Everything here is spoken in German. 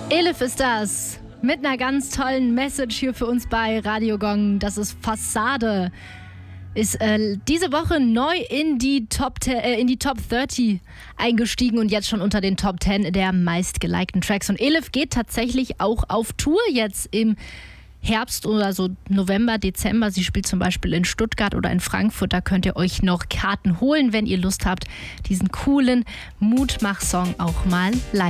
Elif ist das. Mit einer ganz tollen Message hier für uns bei Radio Gong. Das ist Fassade. Ist diese Woche neu in die Top 30 eingestiegen und jetzt schon unter den Top 10 der meistgelikten Tracks. Und Elif geht tatsächlich auch auf Tour jetzt im Herbst oder so November, Dezember. Sie spielt zum Beispiel in Stuttgart oder in Frankfurt. Da könnt ihr euch noch Karten holen, wenn ihr Lust habt, diesen coolen Mutmach-Song auch mal live